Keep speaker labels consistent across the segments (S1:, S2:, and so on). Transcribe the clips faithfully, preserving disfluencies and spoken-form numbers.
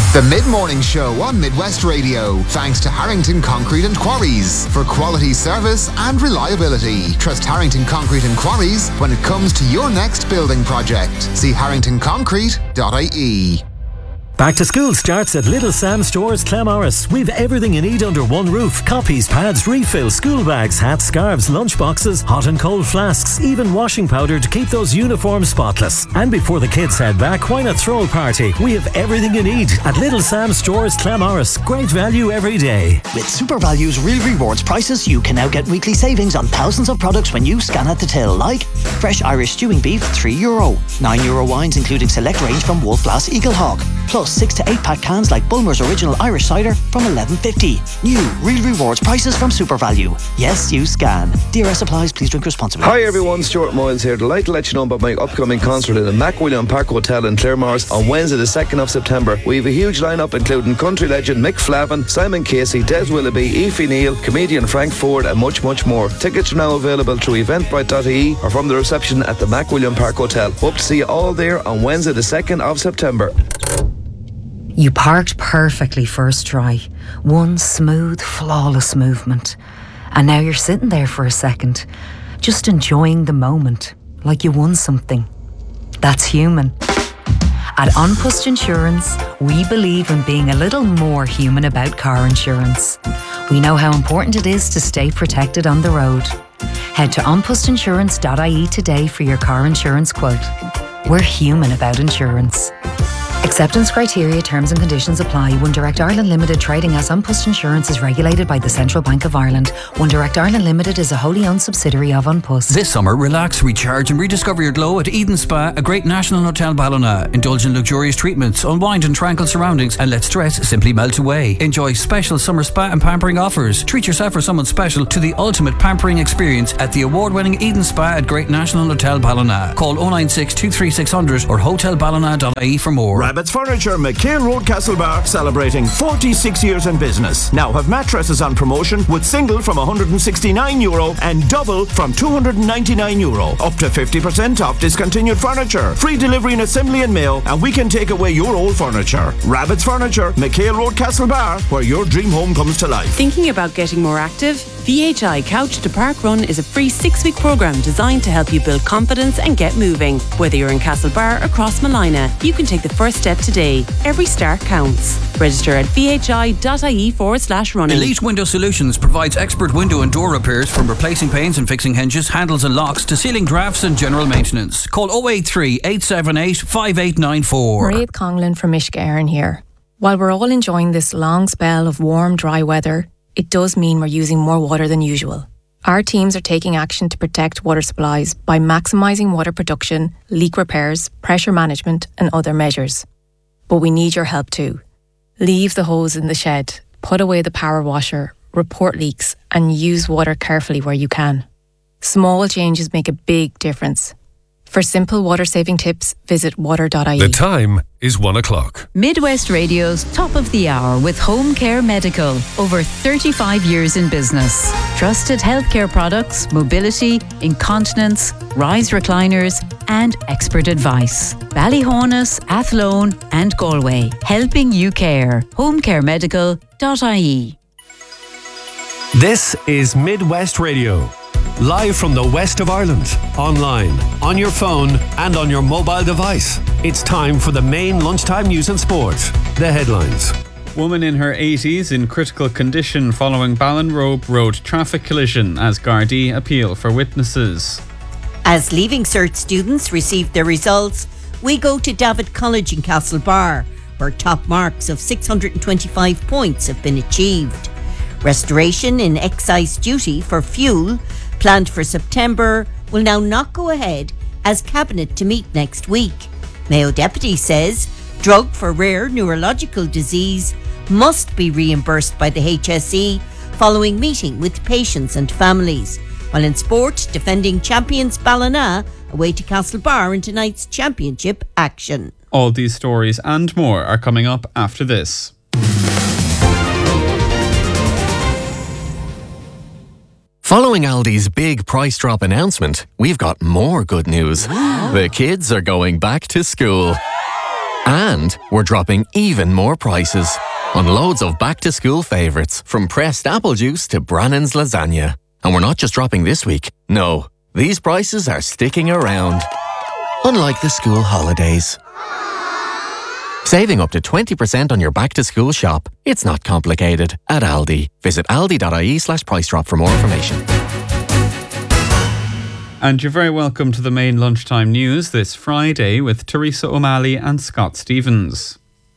S1: The Mid-Morning Show on Midwest Radio, thanks to Harrington Concrete and Quarries. For quality service and reliability, trust Harrington Concrete and Quarries when it comes to your next building project. See harrington concrete dot I E.
S2: Back to school starts at Little Sam Stores, Clamorris. We've everything you need under one roof. Copies, pads, refills, school bags, hats, scarves, lunch boxes, hot and cold flasks, even washing powder to keep those uniforms spotless. And before the kids head back, why not throw a party? We have everything you need at Little Sam Stores, Clamorris. Great value every day.
S3: With Super Value's Real Rewards prices, you can now get weekly savings on thousands of products when you scan at the till, like fresh Irish stewing beef, three euro. nine euro wines including select range from Wolf Blass Eagle Hawk. Plus six to eight pack cans like Bulmer's Original Irish Cider from eleven fifty. New Real Rewards prices from Super Value. Yes, you scan. D R S applies. Please drink responsibly.
S4: Hi everyone, Stuart Moyles here. Delighted to let you know about my upcoming concert in the MacWilliam Park Hotel in Claremorris on Wednesday the second of September. We have a huge lineup including country legend Mick Flavin, Simon Casey, Des Willoughby, Aoife Neal, comedian Frank Ford and much much more. Tickets are now available through eventbrite dot I E or from the reception at the MacWilliam Park Hotel. Hope to see you all there on Wednesday the second of September.
S5: You parked perfectly first try. One smooth, flawless movement. And now you're sitting there for a second, just enjoying the moment, like you won something. That's human. At An Post Insurance, we believe in being a little more human about car insurance. We know how important it is to stay protected on the road. Head to an post insurance dot I E today for your car insurance quote. We're human about insurance. Acceptance criteria, terms and conditions apply. One Direct Ireland Limited, trading as An Post Insurance, is regulated by the Central Bank of Ireland. One Direct Ireland Limited is a wholly owned subsidiary of An Post.
S6: This summer, relax, recharge and rediscover your glow at Eden Spa, a great national hotel Ballina. Indulge in luxurious treatments, unwind in tranquil surroundings and let stress simply melt away. Enjoy special summer spa and pampering offers. Treat yourself or someone special to the ultimate pampering experience at the award-winning Eden Spa at Great National Hotel Ballina. Call oh nine six, two three six zero zero or hotel ballina dot I E for more.
S7: Rabbits Furniture, McHale Road, Castlebar, celebrating forty-six years in business. Now have mattresses on promotion with single from one hundred sixty-nine euro and double from two hundred ninety-nine euro. Up to fifty percent off discontinued furniture. Free delivery and assembly and mail, and we can take away your old furniture. Rabbits Furniture, McHale Road, Castlebar, where your dream home comes to life.
S8: Thinking about getting more active? V H I Couch to Park Run is a free six-week programme designed to help you build confidence and get moving. Whether you're in Castlebar or Crossmalina, you can take the first step today. Every start counts. Register at vhi.ie forward slash running.
S6: Elite Window Solutions provides expert window and door repairs, from replacing panes and fixing hinges, handles and locks to sealing drafts and general maintenance. Call oh eight three, eight seven eight, five eight nine four.
S9: Mairead Conglin from Mishka Éireann here. While we're all enjoying this long spell of warm, dry weather, it does mean we're using more water than usual. Our teams are taking action to protect water supplies by maximising water production, leak repairs, pressure management and other measures. But we need your help too. Leave the hose in the shed, put away the power washer, report leaks and use water carefully where you can. Small changes make a big difference. For simple water-saving tips, visit water dot I E.
S10: The time is one o'clock.
S11: Midwest Radio's Top of the Hour with Home Care Medical. Over thirty-five years in business. Trusted healthcare products, mobility, incontinence, rise recliners and expert advice. Ballyhonus, Athlone and Galway. Helping you care. home care medical dot I E.
S10: This is Midwest Radio. Live from the west of Ireland, online, on your phone and on your mobile device. It's time for the main lunchtime news and sport. The headlines.
S12: Woman in her eighties in critical condition following Ballinrobe Road traffic collision as Gardaí appeal for witnesses.
S13: As Leaving Cert students received their results, we go to David College in Castlebar, where top marks of six hundred twenty-five points have been achieved. Restoration in excise duty for fuel, planned for September, will now not go ahead as Cabinet to meet next week. Mayo Deputy says drug for rare neurological disease must be reimbursed by the H S E following meeting with patients and families. While in sport, defending champions Ballina away to Castlebar in tonight's championship action.
S12: All these stories and more are coming up after this.
S14: Following Aldi's big price drop announcement, we've got more good news. The kids are going back to school. And we're dropping even more prices on loads of back-to-school favourites, from pressed apple juice to Brannan's lasagna. And we're not just dropping this week. No, these prices are sticking around. Unlike the school holidays. Saving up to twenty percent on your back-to-school shop. It's not complicated at Aldi. Visit aldi.ie slash price drop for more information.
S12: And you're very welcome to the main lunchtime news this Friday with Teresa O'Malley and Scott Stevens.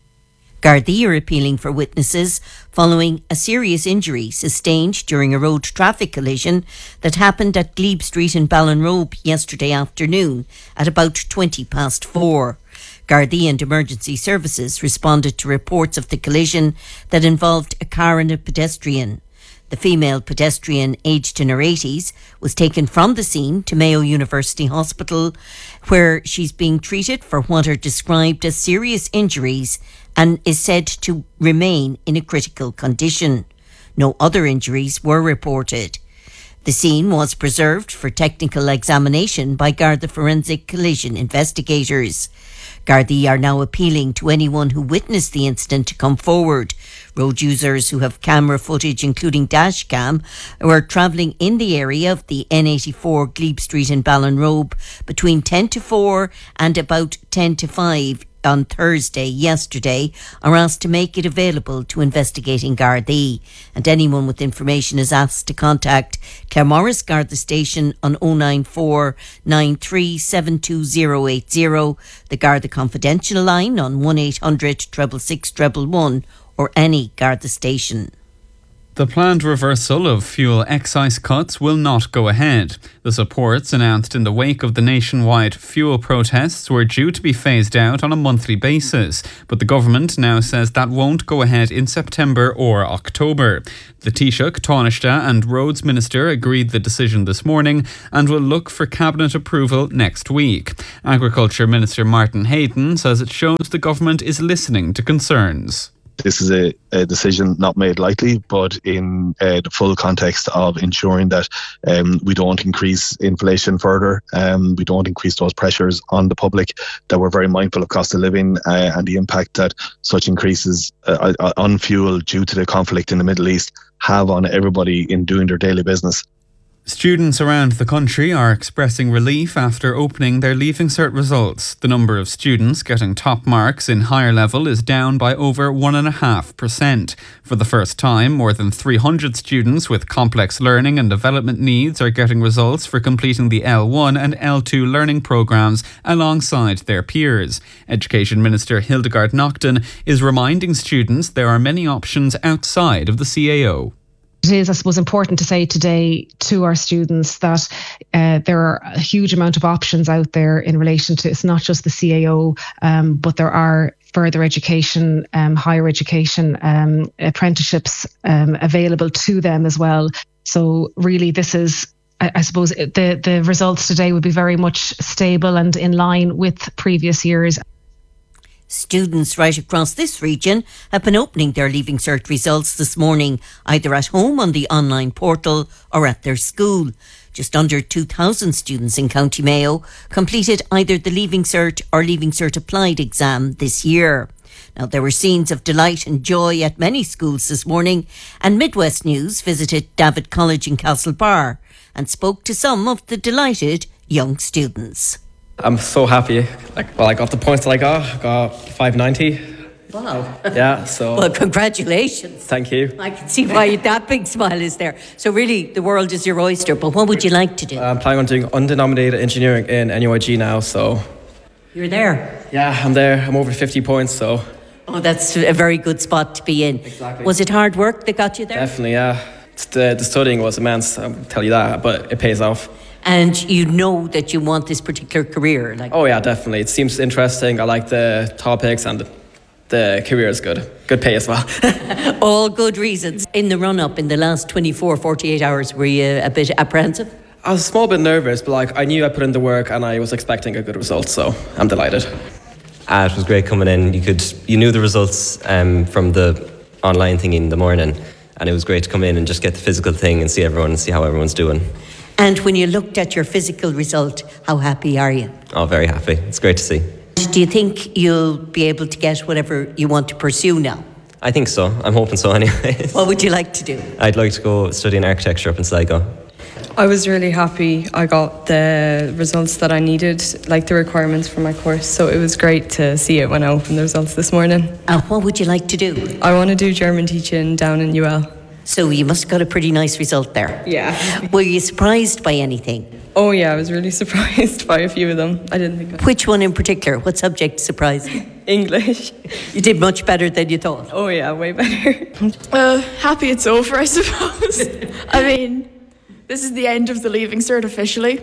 S13: Gardaí are appealing for witnesses following a serious injury sustained during a road traffic collision that happened at Glebe Street in Ballinrobe yesterday afternoon at about twenty past four. Gardaí and emergency services responded to reports of the collision that involved a car and a pedestrian. The female pedestrian, aged in her eighties, was taken from the scene to Mayo University Hospital, where she's being treated for what are described as serious injuries and is said to remain in a critical condition. No other injuries were reported. The scene was preserved for technical examination by Garda Forensic Collision investigators. Gardaí are now appealing to anyone who witnessed the incident to come forward. Road users who have camera footage, including dash cam, were travelling in the area of the N eighty-four Glebe Street in Ballinrobe between ten to four and about ten to five on Thursday yesterday are asked to make it available to investigating Gardaí, and anyone with information is asked to contact Claremorris Garda Station on oh nine four nine three seven two oh eight oh, the Garda Confidential line on one eight hundred six six six one one, or any Garda station.
S12: The planned reversal of fuel excise cuts will not go ahead. The supports announced in the wake of the nationwide fuel protests were due to be phased out on a monthly basis, but the government now says that won't go ahead in September or October. The Taoiseach, Taoiseach and Roads Minister agreed the decision this morning and will look for cabinet approval next week. Agriculture Minister Martin Hayden says it shows the government is listening to concerns.
S15: This is a, a decision not made lightly, but in uh, the full context of ensuring that um, we don't increase inflation further, um, we don't increase those pressures on the public, that we're very mindful of cost of living uh, and the impact that such increases uh, on fuel due to the conflict in the Middle East have on everybody in doing their daily business.
S12: Students around the country are expressing relief after opening their Leaving Cert results. The number of students getting top marks in higher level is down by over one point five percent. For the first time, more than three hundred students with complex learning and development needs are getting results for completing the L one and L two learning programmes alongside their peers. Education Minister Hildegard Naughton is reminding students there are many options outside of the C A O.
S16: It is, I suppose, important to say today to our students that uh, there are a huge amount of options out there in relation to, it's not just the C A O, um, but there are further education, um, higher education, um, apprenticeships um, available to them as well. So really this is, I, I suppose, the, the results today would be very much stable and in line with previous years.
S13: Students right across this region have been opening their Leaving Cert results this morning, either at home on the online portal or at their school. Just under two thousand students in County Mayo completed either the Leaving Cert or Leaving Cert Applied exam this year. Now, there were scenes of delight and joy at many schools this morning, and Midwest News visited David College in Castlebar and spoke to some of the delighted young students.
S17: I'm so happy. Like, well, I got the points that I got. I got five ninety.
S13: Wow.
S17: Yeah, so...
S13: Well, congratulations.
S17: Thank you.
S13: I can see why that big smile is there. So really, the world is your oyster, but what would you like to do?
S17: I'm planning on doing undenominated engineering in N U I G now, so...
S13: You're there?
S17: Yeah, I'm there. I'm over fifty points, so...
S13: Oh, that's a very good spot to be in.
S17: Exactly.
S13: Was it hard work that got you there?
S17: Definitely, yeah. The, the studying was immense, I'll tell you that, but it pays off.
S13: And you know that you want this particular career? Like.
S17: Oh yeah, definitely. It seems interesting. I like the topics and the, the career is good. Good pay as well.
S13: All good reasons. In the run-up, in the last twenty-four, forty-eight hours, were you a bit apprehensive?
S17: I was a small bit nervous, but like I knew I put in the work and I was expecting a good result, so I'm delighted.
S18: Ah, it was great coming in. You could, you knew the results um, from the online thing in the morning, and it was great to come in and just get the physical thing and see everyone and see how everyone's doing.
S13: And when you looked at your physical result, how happy are you?
S18: Oh, very happy. It's great to see.
S13: Do you think you'll be able to get whatever you want to pursue now?
S18: I think so. I'm hoping so anyway.
S13: What would you like to do?
S18: I'd like to go study in architecture up in Sligo.
S19: I was really happy I got the results that I needed, like the requirements for my course, so it was great to see it when I opened the results this morning.
S13: And what would you like to do?
S19: I want to do German teaching down in U L.
S13: So you must have got a pretty nice result there.
S19: Yeah.
S13: Were you surprised by anything?
S19: Oh yeah, I was really surprised by a few of them. I didn't think.
S13: Which one in particular? What subject surprised you?
S19: English.
S13: You did much better than you thought.
S19: Oh yeah, way better.
S20: Well, happy it's over, I suppose. I mean, this is the end of the Leaving Cert officially.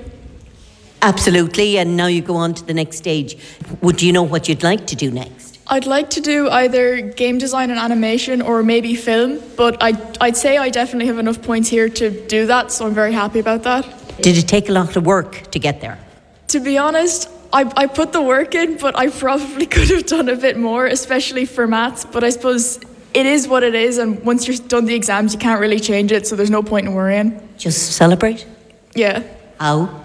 S13: Absolutely, and now you go on to the next stage. Would you know what you'd like to do next?
S20: I'd like to do either game design and animation or maybe film, but I'd, I'd say I definitely have enough points here to do that, so I'm very happy about that.
S13: Did it take a lot of work to get there?
S20: To be honest, I, I put the work in, but I probably could have done a bit more, especially for maths, but I suppose it is what it is, and once you're done the exams, you can't really change it, so there's no point in worrying.
S13: Just celebrate?
S20: Yeah.
S13: How?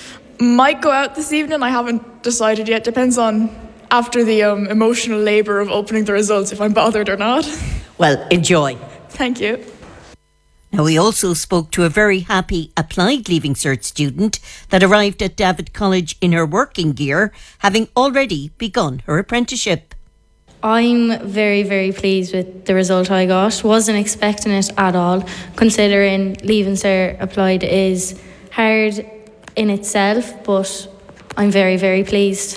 S20: Might go out this evening, I haven't decided yet. Depends on after the um, emotional labour of opening the results, if I'm bothered or not.
S13: Well, enjoy.
S20: Thank you.
S13: Now, we also spoke to a very happy applied Leaving Cert student that arrived at David College in her working gear, having already begun her apprenticeship.
S21: I'm very, very pleased with the result I got. Wasn't expecting it at all, considering Leaving Cert applied is hard in itself, but I'm very, very pleased.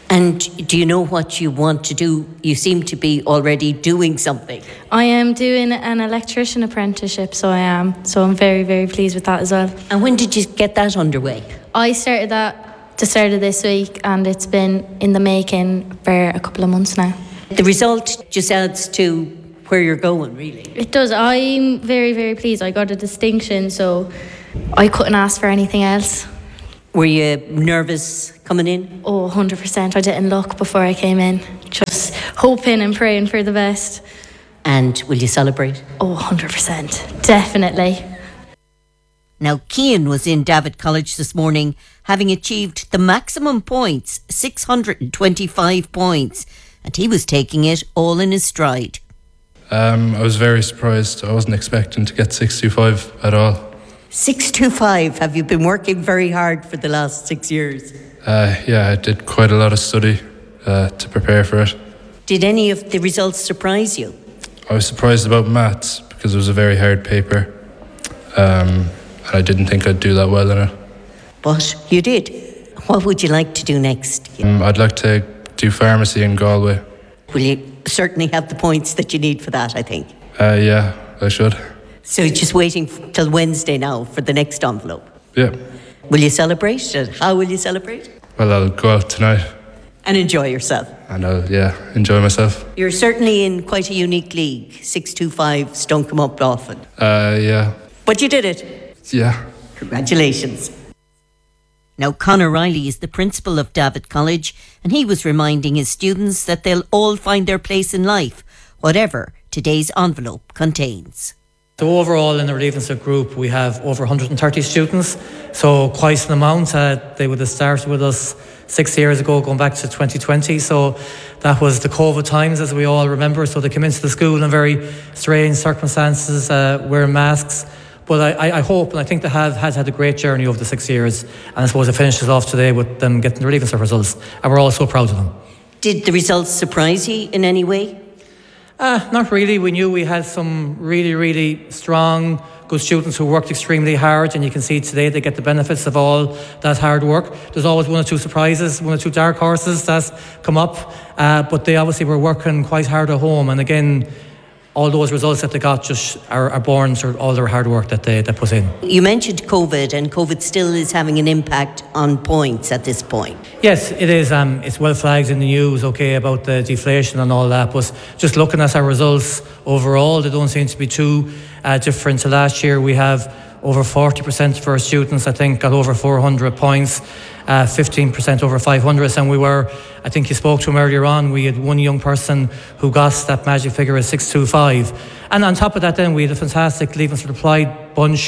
S13: And do you know what you want to do? You seem to be already doing something.
S21: I am doing an electrician apprenticeship, so I am. So I'm very, very pleased with that as well.
S13: And when did you get that underway?
S21: I started that the start of this week, and it's been in the making for a couple of months now.
S13: The result just adds to where you're going, really.
S21: It does. I'm very, very pleased. I got a distinction, so I couldn't ask for anything else.
S13: Were you nervous coming in?
S21: Oh, one hundred percent. I didn't look before I came in. Just hoping and praying for the best.
S13: And will you celebrate?
S21: Oh, one hundred percent. Definitely.
S13: Now, Cian was in David College this morning, having achieved the maximum points, six hundred twenty-five points, and he was taking it all in his stride.
S22: Um, I was very surprised. I wasn't expecting to get six twenty-five at all.
S13: six twenty-five, have you been working very hard for the last six years?
S22: Uh, yeah, I did quite a lot of study uh, to prepare for it.
S13: Did any of the results surprise you?
S22: I was surprised about maths because it was a very hard paper, um, and I didn't think I'd do that well in it.
S13: But you did. What would you like to do next?
S22: Um, I'd like to do pharmacy in Galway.
S13: Will you certainly have the points that you need for that, I think?
S22: Uh, yeah, I should.
S13: So you're just waiting f- till Wednesday now for the next envelope?
S22: Yeah.
S13: Will you celebrate? And how will you celebrate?
S22: Well, I'll go out tonight.
S13: And enjoy yourself.
S22: And I'll, yeah, enjoy myself.
S13: You're certainly in quite a unique league. six twenty-fives don't come up often.
S22: Uh, yeah.
S13: But you did it.
S22: Yeah.
S13: Congratulations. Now, Conor Riley is the principal of David College, and he was reminding his students that they'll all find their place in life, whatever today's envelope contains.
S23: So overall in the Leaving Cert group we have over one hundred thirty students, so quite an amount. Uh, they would have started with us six years ago, going back to twenty twenty, so that was the COVID times, as we all remember. So they came into the school in very strange circumstances, uh, wearing masks. But I, I hope and I think they have has had a great journey over the six years, and I suppose it finishes off today with them getting their Leaving Cert results, and we're all so proud of them.
S13: Did the results surprise you in any way?
S23: Uh, not really. We knew we had some really, really strong, good students who worked extremely hard, and you can see today they get the benefits of all that hard work. There's always one or two surprises, one or two dark horses that come up, uh, but they obviously were working quite hard at home, and again, all those results that they got just are, are born through all their hard work that they, they put in.
S13: You mentioned COVID, and COVID still is having an impact on points at this point.
S23: Yes, it is. Um, it's well flagged in the news, okay, about the deflation and all that, but just looking at our results overall, they don't seem to be too uh, different to last year. We have over forty percent of our students, I think, got over four hundred points, uh, fifteen percent over five hundred, and we were, I think you spoke to him earlier on, we had one young person who got that magic figure of six twenty-five. And on top of that then, we had a fantastic Leaving Cert applied bunch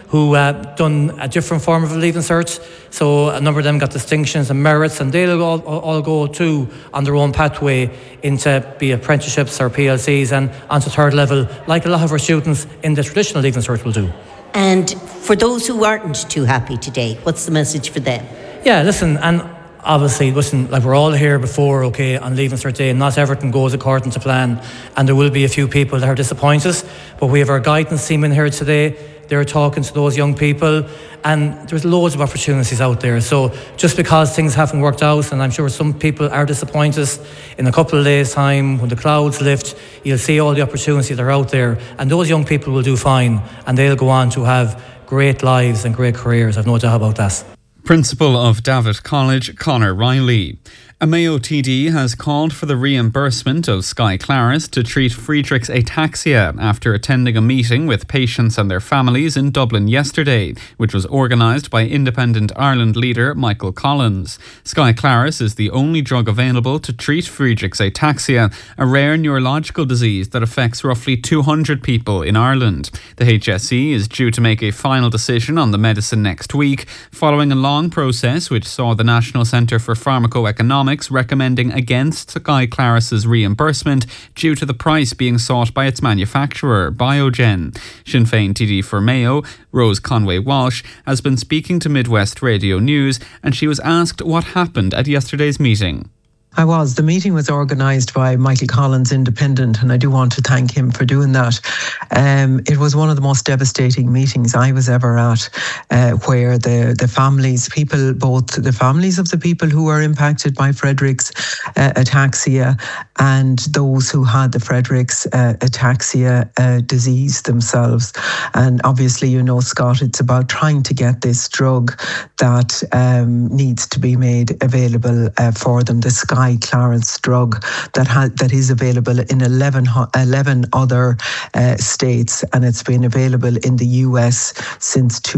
S23: who uh, done a different form of Leaving Cert. So a number of them got distinctions and merits, and they'll all, all go too on their own pathway into be apprenticeships or P L Cs and onto third level, like a lot of our students in the traditional Leaving Cert will do.
S13: And for those who aren't too happy today, what's the message for them?
S23: Yeah, listen, and obviously, listen, like we're all here before, okay, on Leaving Cert Day, and not everything goes according to plan, and there will be a few people that are disappointed, but we have our guidance team in here today. They're talking to those young people, and there's loads of opportunities out there. So just because things haven't worked out, and I'm sure some people are disappointed, in a couple of days' time, when the clouds lift, you'll see all the opportunities that are out there, and those young people will do fine, and they'll go on to have great lives and great careers. I've no doubt about that.
S12: Principal of David College, Conor Riley. A Mayo T D has called for the reimbursement of Sky Claris to treat Friedreich's ataxia after attending a meeting with patients and their families in Dublin yesterday, which was organised by Independent Ireland leader Michael Collins. Sky Claris is the only drug available to treat Friedreich's ataxia, a rare neurological disease that affects roughly two hundred people in Ireland. The H S E is due to make a final decision on the medicine next week, following a long process which saw the National Centre for Pharmacoeconomics recommending against Sky Claris's reimbursement due to the price being sought by its manufacturer, Biogen. Sinn Féin T D for Mayo, Rose Conway-Walsh, has been speaking to Midwest Radio News, and she was asked what happened at yesterday's meeting.
S1: I was. The meeting was organised by Michael Collins, Independent, and I do want to thank him for doing that. Um, it was one of the most devastating meetings I was ever at, uh, where the, the families, people, both the families of the people who were impacted by Friedreich's uh, ataxia and those who had the Friedreich's uh, ataxia uh, disease themselves. And obviously, you know, Scott, it's about trying to get this drug that um, needs to be made available uh, for them, the Sky Claris drug that ha- that is available in eleven, eleven other uh, states, and it's been available in the U S since two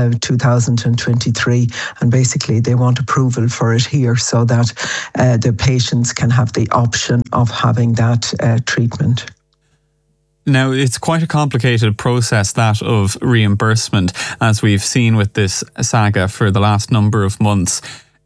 S1: thousand twenty-three, and basically they want approval for it here so that uh, the patients can have the option of having that uh, treatment.
S12: Now, it's quite a complicated process, that of reimbursement, as we've seen with this saga for the last number of months.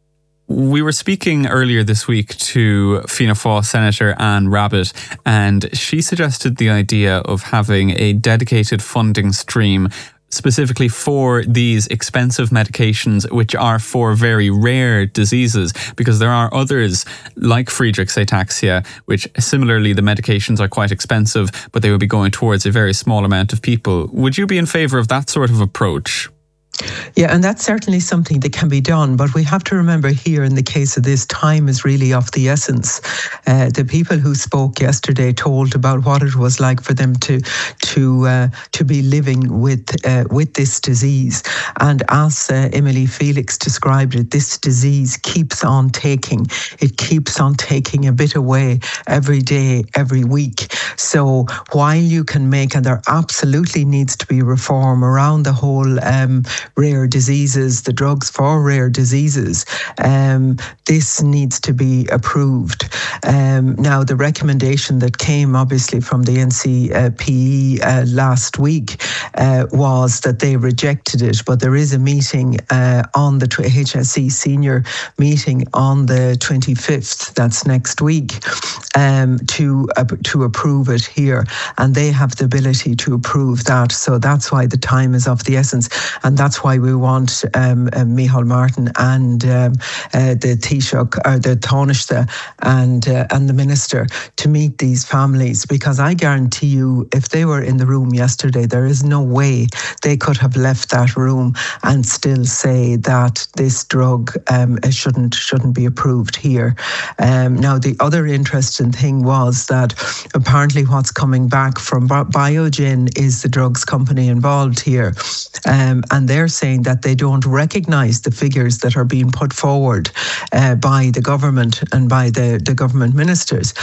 S12: We were speaking earlier this week to Fianna Fáil Senator Anne Rabbitte, and she suggested the idea of having a dedicated funding stream specifically for these expensive medications, which are for very rare diseases, because there are others like Friedreich's ataxia, which similarly the medications are quite expensive, but they would be going towards a very small amount of people. Would you be in favour of that sort of approach?
S1: Yeah, and that's certainly something that can be done. But we have to remember here, in the case of this, time is really of the essence. Uh, the people who spoke yesterday told about what it was like for them to to uh, to be living with uh, with this disease. And as uh, Emily Felix described it, this disease keeps on taking. It keeps on taking a bit away every day, every week. So while you can make, and there absolutely needs to be reform around the whole um, rare diseases, the drugs for rare diseases, um, this needs to be approved. Um, now, the recommendation that came obviously from the N C P E uh, last week uh, was that they rejected it, but there is a meeting uh, on the H S E senior meeting on the twenty-fifth, that's next week, um, to uh, to approve it here, and they have the ability to approve that. So that's why the time is of the essence, and that's why we want um, uh, Micheál Martin and um, uh, the Taoiseach, or the Taoiseach and uh, and the Minister to meet these families, because I guarantee you, if they were in the room yesterday, there is no way they could have left that room and still say that this drug um, shouldn't shouldn't be approved here. Um, now, the other interesting thing was that apparently what's coming back from Biogen is the drugs company involved here, um, and they're saying that they don't recognise the figures that are being put forward uh, by the government and by the, the government ministers.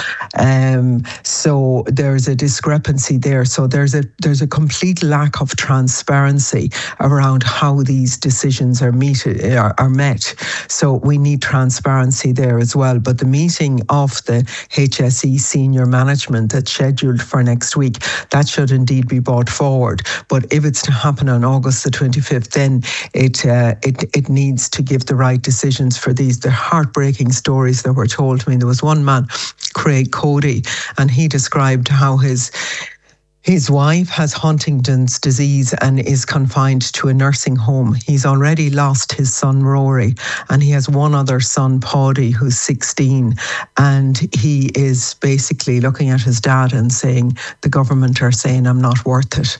S1: Um, so there's a discrepancy there. So there's a there's a complete lack of transparency around how these decisions are, meet, are, are met. So we need transparency there as well. But the meeting of the H S E senior management that scheduled for next week. That should indeed be brought forward. But if it's to happen on August the twenty-fifth, then it uh, it it needs to give the right decisions for these the heartbreaking stories that were told. I mean, there was one man, Craig Cody, and he described how his His wife has Huntington's disease and is confined to a nursing home. He's already lost his son Rory, and he has one other son, Paddy, who's sixteen. And he is basically looking at his dad and saying, the government are saying, I'm not worth it.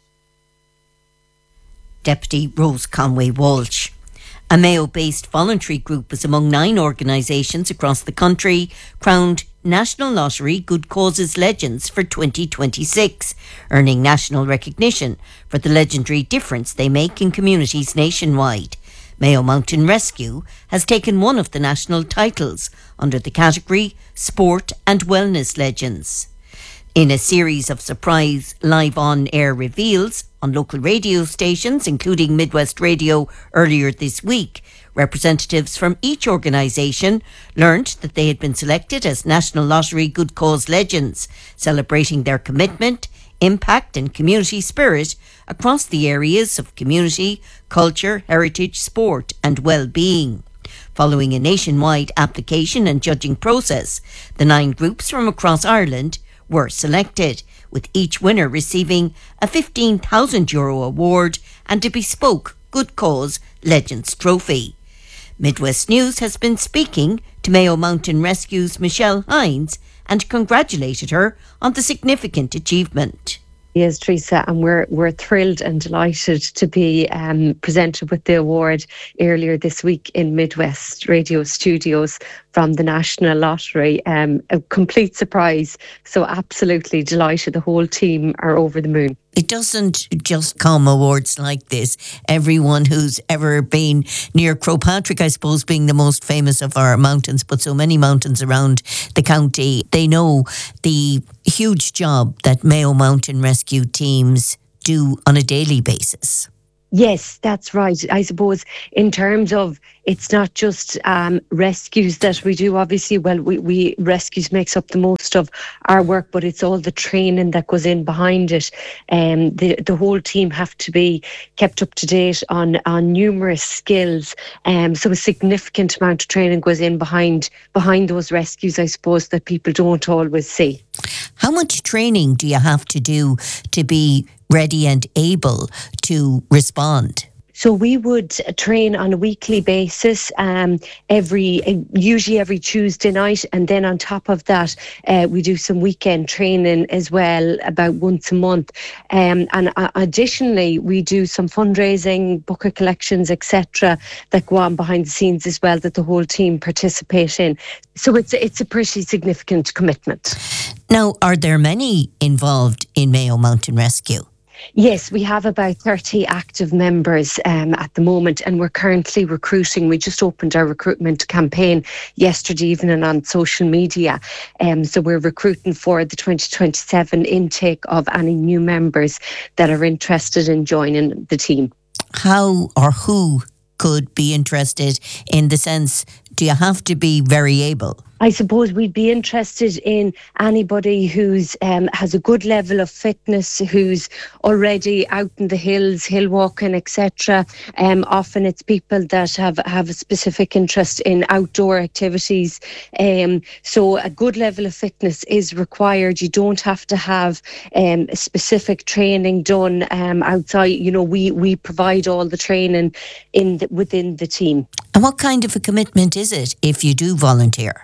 S13: Deputy Rose Conway Walsh. A Mayo-based voluntary group was among nine organisations across the country crowned National Lottery Good Causes Legends for twenty twenty-six, earning national recognition for the legendary difference they make in communities nationwide. Mayo Mountain Rescue has taken one of the national titles under the category Sport and Wellness Legends. In a series of surprise live on-air reveals on local radio stations, including Midwest Radio earlier this week, representatives from each organisation learned that they had been selected as National Lottery Good Cause Legends, celebrating their commitment, impact and community spirit across the areas of community, culture, heritage, sport and well-being. Following a nationwide application and judging process, the nine groups from across Ireland were selected, with each winner receiving a fifteen thousand euro award and a bespoke Good Cause Legends trophy. Midwest News has been speaking to Mayo Mountain Rescue's Michelle Hines and congratulated her on the significant achievement.
S2: Yes, Teresa, and we're we're thrilled and delighted to be um, presented with the award earlier this week in Midwest Radio Studios from the National Lottery. Um, a complete surprise, so absolutely delighted. The whole team are over the moon.
S13: It doesn't just come awards like this. Everyone who's ever been near Croagh Patrick, I suppose, being the most famous of our mountains, but so many mountains around the county, they know the huge job that Mayo Mountain Rescue teams do on a daily basis.
S2: Yes, that's right. I suppose in terms of it's not just um, rescues that we do. Obviously, well, we, we rescues makes up the most of our work, but it's all the training that goes in behind it. Um, the the whole team have to be kept up to date on on numerous skills. Um, so a significant amount of training goes in behind behind those rescues, I suppose, that people don't always see.
S13: How much training do you have to do to be ready and able to respond?
S2: So we would train on a weekly basis, um, every usually every Tuesday night, and then on top of that, uh, we do some weekend training as well, about once a month. Um, and uh, additionally, we do some fundraising, bucket collections, et cetera, that go on behind the scenes as well, that the whole team participate in. So it's it's a pretty significant commitment.
S13: Now, are there many involved in Mayo Mountain Rescue?
S2: Yes, we have about thirty active members um, at the moment, and we're currently recruiting. We just opened our recruitment campaign yesterday evening on social media. Um, so we're recruiting for the twenty twenty-seven intake of any new members that are interested in joining the team.
S13: How or who could be interested, in the sense, do you have to be very able?
S2: I suppose we'd be interested in anybody who's um, has a good level of fitness, who's already out in the hills, hill walking, et cetera. Um, often it's people that have, have a specific interest in outdoor activities. Um, so a good level of fitness is required. You don't have to have um, a specific training done um, outside. You know, we we provide all the training in the, within the team.
S13: And what kind of a commitment is it if you do volunteer?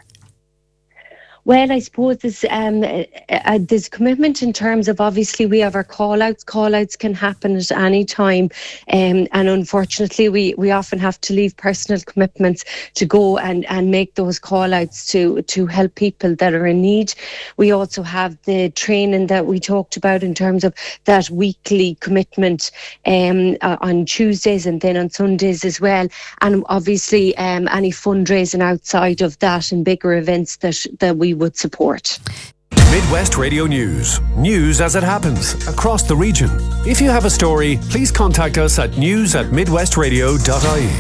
S2: Well, I suppose there's, um, uh, there's commitment in terms of, obviously we have our call-outs. Call-outs can happen at any time. Um, and unfortunately, we, we often have to leave personal commitments to go and, and make those call-outs to, to help people that are in need. We also have the training that we talked about in terms of that weekly commitment um, uh, on Tuesdays and then on Sundays as well. And obviously um, any fundraising outside of that and bigger events that, that we would support.
S10: Midwest Radio News. News as it happens across the region. If you have a story, please contact us at news at midwestradio dot I E.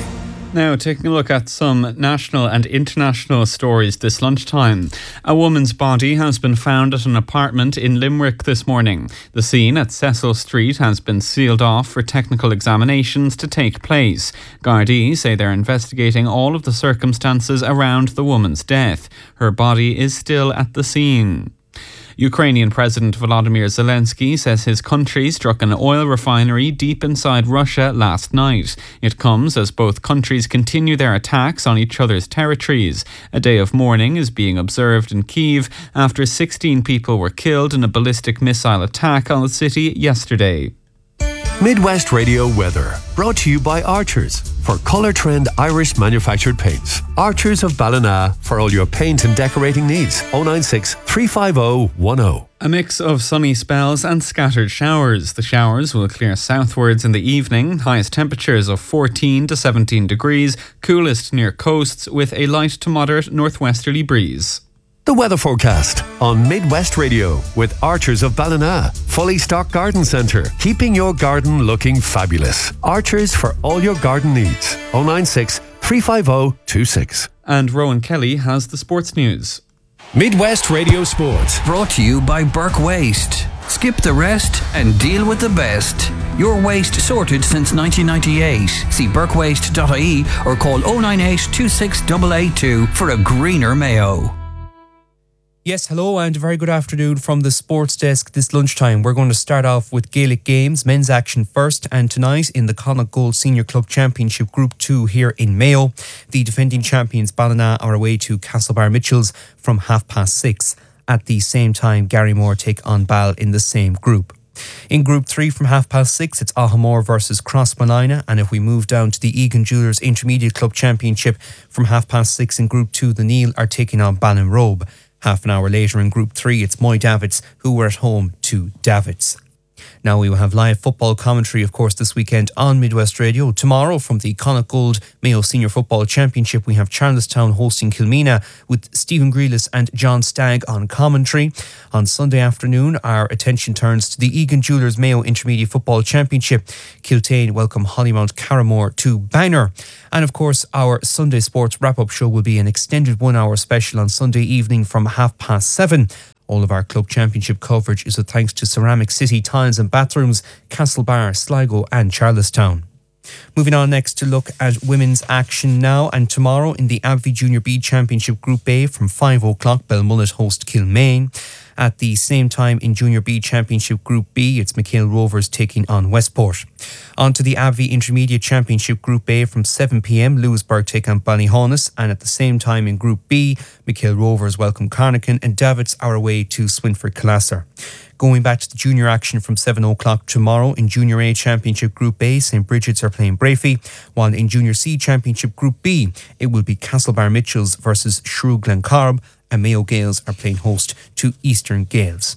S12: Now, taking a look at some national and international stories this lunchtime. A woman's body has been found at an apartment in Limerick this morning. The scene at Cecil Street has been sealed off for technical examinations to take place. Gardaí say they're investigating all of the circumstances around the woman's death. Her body is still at the scene. Ukrainian President Volodymyr Zelensky says his country struck an oil refinery deep inside Russia last night. It comes as both countries continue their attacks on each other's territories. A day of mourning is being observed in Kyiv after sixteen people were killed in a ballistic missile attack on the city yesterday.
S10: Midwest Radio weather, brought to you by Archers for Colour Trend Irish manufactured paints. Archers of Ballina for all your paint and decorating needs. oh nine six, three five oh, one oh.
S12: A mix of sunny spells and scattered showers. The showers will clear southwards in the evening. Highest temperatures of fourteen to seventeen degrees. Coolest near coasts with a light to moderate northwesterly breeze.
S10: The weather forecast on Midwest Radio with Archers of Ballina. Fully stocked garden centre, keeping your garden looking fabulous. Archers for all your garden needs. oh nine six, three five oh, two six.
S12: And Rowan Kelly has the sports news.
S10: Midwest Radio Sports.
S6: Brought to you by Burke Waste. Skip the rest and deal with the best. Your waste sorted since nineteen ninety-eight. See burke waste dot I E or call oh nine eight, two six eight eight two for a greener Mayo.
S3: Yes, hello and a very good afternoon from the sports desk this lunchtime. We're going to start off with Gaelic Games, men's action first, and tonight in the Connacht Gold Senior Club Championship Group two here in Mayo, the defending champions Ballina are away to Castlebar Mitchells from half past six. At the same time, Garrymore take on Ball in the same group. In Group three from half past six, it's Ahamore versus Crossmolina, and if we move down to the Egan Jewellers Intermediate Club Championship from half past six in Group two, the Neil are taking on Ballinrobe. Half an hour later in Group three, it's Moy Davids who were at home to Davids. Now we will have live football commentary, of course, this weekend on Midwest Radio. Tomorrow from the Connacht Gold Mayo Senior Football Championship, we have Charlestown hosting Kilmena with Stephen Grealis and John Stagg on commentary. On Sunday afternoon, our attention turns to the Egan Jewellers Mayo Intermediate Football Championship. Kiltane welcome Hollymount Carramore to Bangor. And of course, our Sunday sports wrap-up show will be an extended one-hour special on Sunday evening from half past seven. All of our club championship coverage is a thanks to Ceramic City Tiles and Bathrooms, Castlebar, Sligo and Charlestown. Moving on next to look at women's action now, and tomorrow in the A B V Junior B Championship Group A from five o'clock, Belmullet host Kilmaine. At the same time in Junior B Championship Group B, it's McHale Rovers taking on Westport. On to the A B V Intermediate Championship Group A from seven p.m, Lewisburg take on Ballyhonus, and at the same time in Group B, McHale Rovers welcome Carnacan and Davids are away to Swinford Calasser. Going back to the junior action from seven o'clock tomorrow in Junior A Championship Group A, Saint Bridget's are playing Brafey, while in Junior C Championship Group B, it will be Castlebar Mitchells versus Shrew Glencarb, and Mayo Gales are playing host to Eastern Gales.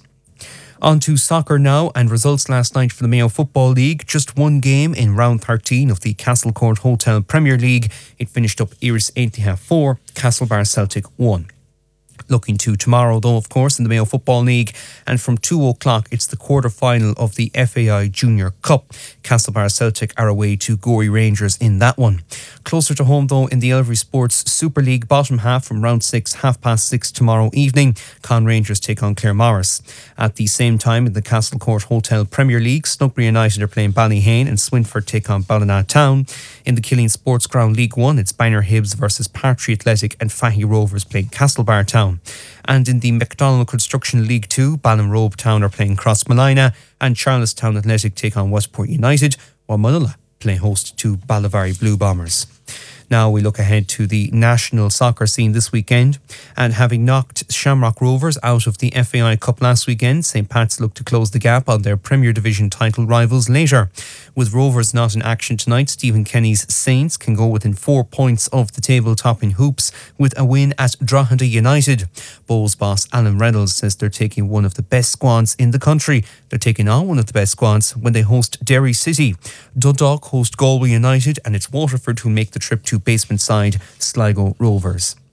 S3: On to soccer now, and results last night for the Mayo Football League. Just one game in round thirteen of the Castlecourt Hotel Premier League. It finished up Iris Aintley four, Castlebar Celtic one. Looking to tomorrow though, of course, in the Mayo Football League, and from two o'clock it's the quarter-final of the F A I Junior Cup. Castlebar Celtic are away to Gorey Rangers in that one. Closer to home though, in the Elvery Sports Super League bottom half from round six, half past six tomorrow evening, Con Rangers take on Claremorris. At the same time in the Castlecourt Hotel Premier League, Snugbury United are playing Ballyhane and Swinford take on Ballina Town. In the Killeen Sports Ground League one, it's Bangor Hibs versus Partry Athletic and Fahy Rovers playing Castlebar Town. And in the McDonald Construction League two, Ballinrobe Town are playing Crossmolina and Charlestown Athletic take on Westport United, while Mulla play host to Ballyvary Blue Bombers. Now we look ahead to the national soccer scene this weekend, and having knocked Shamrock Rovers out of the F A I Cup last weekend, Saint Pat's look to close the gap on their Premier Division title rivals later. With Rovers not in action tonight, Stephen Kenny's Saints can go within four points of the table-topping Hoops with a win at Drogheda United. Bowls boss Alan Reynolds says they're taking one of the best squads in the country. They're taking on one of the best squads when they host Derry City. Dundalk host Galway United, and it's Waterford who make the trip to basement side Sligo Rovers.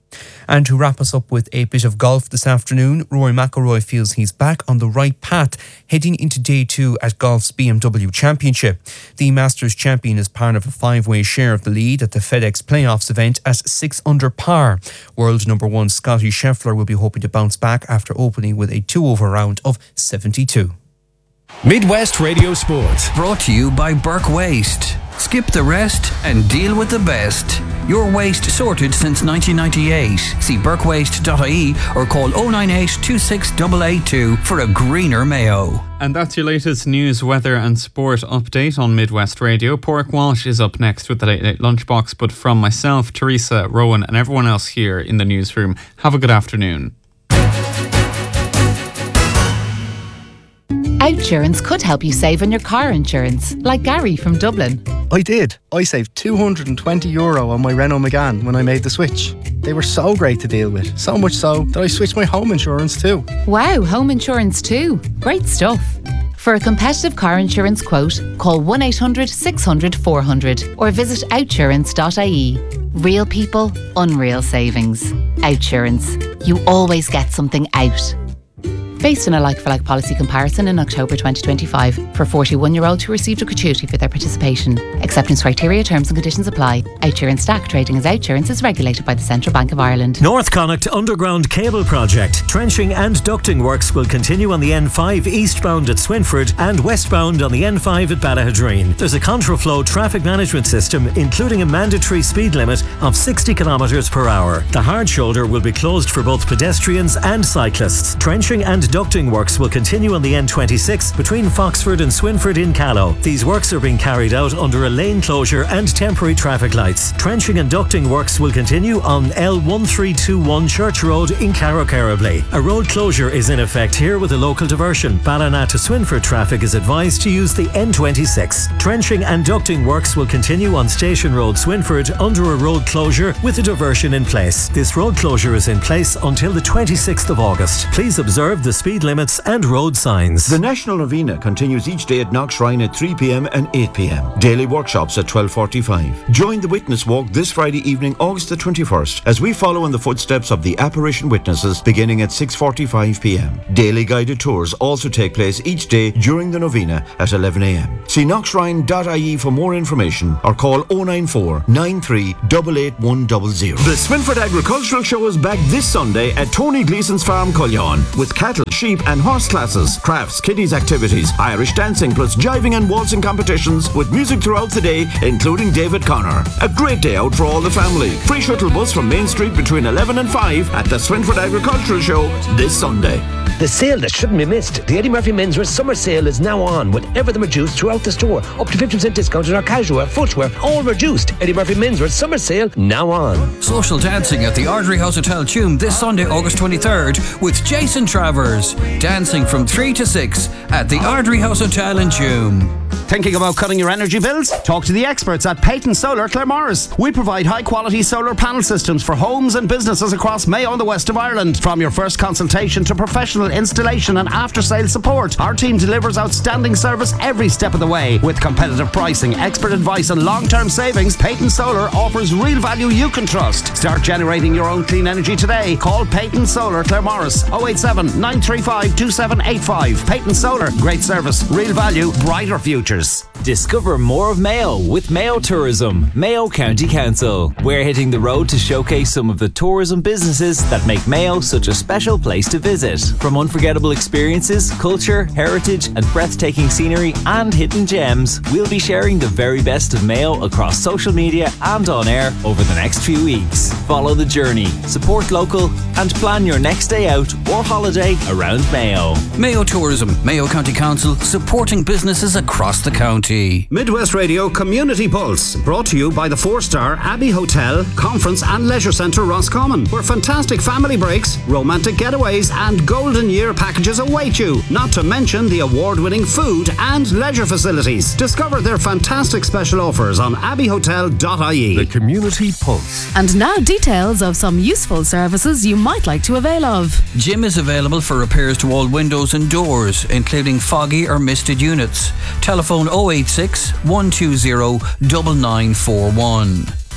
S3: And to wrap us up with a bit of golf this afternoon, Rory McIlroy feels he's back on the right path heading into day two at golf's B M W Championship. The Masters champion is part of a five-way share of the lead at the FedEx Playoffs event at six under par. World number one Scotty Scheffler will be hoping to bounce back after opening with a two-over round of seventy-two.
S10: Midwest Radio Sport.
S6: Brought to you by Burke Waste. Skip the rest and deal with the best. Your waste sorted since nineteen ninety-eight. See burke waste dot I E or call oh nine eight, two six eight eight two for a greener Mayo.
S12: And that's your latest news, weather and sport update on Midwest Radio. Pork Walsh is up next with the Late Late Lunchbox, but from myself, Teresa, Rowan and everyone else here in the newsroom, have a good afternoon.
S4: Outsurance could help you save on your car insurance, like Gary from Dublin.
S5: I did. I saved two hundred twenty euro on my Renault Megane when I made the switch. They were so great to deal with, so much so that I switched my home insurance too.
S4: Wow, home insurance too. Great stuff. For a competitive car insurance quote, call one eight hundred six hundred four hundred or visit outsurance dot I E. Real people, unreal savings. Outsurance. You always get something out. Based on a like-for-like policy comparison in October twenty twenty-five for forty-one-year-olds who received a gratuity for their participation. Acceptance criteria, terms and conditions apply. Outsurance S T A C trading as Outsurance is regulated by the Central Bank of Ireland.
S7: North Connacht Underground Cable Project. Trenching and ducting works will continue on the N five eastbound at Swinford and westbound on the N five at Ballahadreen. There's a contraflow traffic management system including a mandatory speed limit of sixty kilometres per hour. The hard shoulder will be closed for both pedestrians and cyclists. Trenching and ducting works will continue on the N twenty-six between Foxford and Swinford in Callow. These works are being carried out under a lane closure and temporary traffic lights. Trenching and ducting works will continue on L one three two one Church Road in Carrow-Carrowbley. A road closure is in effect here with a local diversion. Ballina to Swinford traffic is advised to use the N twenty-six. Trenching and ducting works will continue on Station Road, Swinford, under a road closure with a diversion in place. This road closure is in place until the twenty-sixth of August. Please observe the speed limits and road signs.
S24: The National Novena continues each day at Knock Shrine at three p m and eight p m. Daily workshops at twelve forty-five. Join the Witness Walk this Friday evening, August the twenty-first, as we follow in the footsteps of the apparition witnesses beginning at six forty-five p m. Daily guided tours also take place each day during the Novena at eleven a m. See knock shrine dot I E for more information or call oh nine four, nine three eight eight one zero zero. The Swinford Agricultural Show is back this Sunday at Tony Gleeson's Farm, Cullion, with cattle, sheep and horse classes, crafts, kiddies activities, Irish dancing plus jiving and waltzing competitions with music throughout the day including David Connor. A great day out for all the family. Free shuttle bus from Main Street between eleven and five at the Swinford Agricultural Show this Sunday.
S25: The sale that shouldn't be missed. The Eddie Murphy Menswear Summer Sale is now on with everything reduced throughout the store. Up to fifty percent discount on our casual, footwear, all reduced. Eddie Murphy Menswear Summer Sale now on.
S6: Social dancing at the Ardrey House Hotel Tuam this Sunday, August twenty-third with Jason Travers. Dancing from three to six at the Ardrey House Hotel in Tuam.
S26: Thinking about cutting your energy bills? Talk to the experts at Peyton Solar Claremorris. We provide high-quality solar panel systems for homes and businesses across Mayo and the west of Ireland. From your first consultation to professional installation and after-sales support, our team delivers outstanding service every step of the way. With competitive pricing, expert advice and long-term savings, Peyton Solar offers real value you can trust. Start generating your own clean energy today. Call Peyton Solar Claremorris oh eight seven, nine three five, two seven eight five. Peyton Solar, great service, real value, brighter futures.
S27: Discover more of Mayo with Mayo Tourism, Mayo County Council. We're hitting the road to showcase some of the tourism businesses that make Mayo such a special place to visit. From unforgettable experiences, culture, heritage and breathtaking scenery and hidden gems, we'll be sharing the very best of Mayo across social media and on air over the next few weeks. Follow the journey, support local and plan your next day out or holiday around Mayo.
S6: Mayo Tourism, Mayo County Council, supporting businesses across the county.
S26: Midwest Radio Community Pulse, brought to you by the four-star Abbey Hotel, Conference and Leisure Centre Roscommon, where fantastic family breaks, romantic getaways and golden year packages await you, not to mention the award-winning food and leisure facilities. Discover their fantastic special offers on abbey hotel dot I E.
S10: The Community Pulse.
S28: And now details of some useful services you might like to avail of.
S6: Jim is available for repairs to all windows and doors, including foggy or misted units. Telephone oh eight six, one two zero, nine nine four one.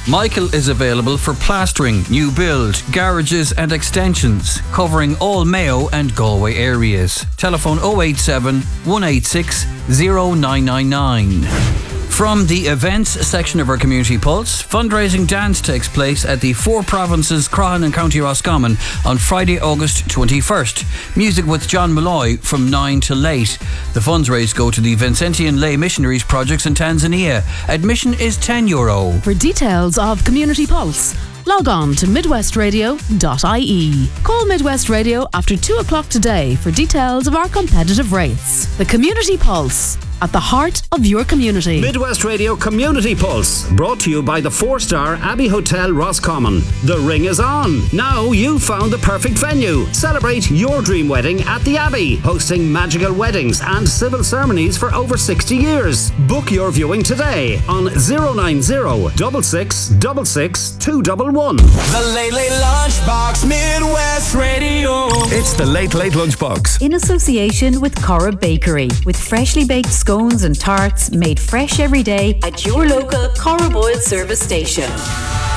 S6: Michael is available for plastering, new build, garages and extensions, covering all Mayo and Galway areas. Telephone oh eight seven, one eight six, oh nine nine nine. From the events section of our Community Pulse, fundraising dance takes place at the Four Provinces Croghan and County Roscommon on Friday, August twenty-first. Music with John Malloy from nine till late. The funds raised go to the Vincentian Lay Missionaries projects in Tanzania. Admission is ten euro.
S28: For details of Community Pulse, log on to midwest radio dot I E. Call Midwest Radio after two o'clock today for details of our competitive rates. The Community Pulse, at the heart of your community.
S26: Midwest Radio Community Pulse, brought to you by the four-star Abbey Hotel Roscommon. The ring is on. Now you've found the perfect venue. Celebrate your dream wedding at the Abbey, hosting magical weddings and civil ceremonies for over sixty years. Book your viewing today on zero nine zero, six six six six, two one one.
S8: The Late Late Lunchbox, Midwest Radio.
S10: It's the Late Late Lunchbox.
S9: In association with Cora Bakery, with freshly baked scones and tarts made fresh every day at your local Cora Boyle service station.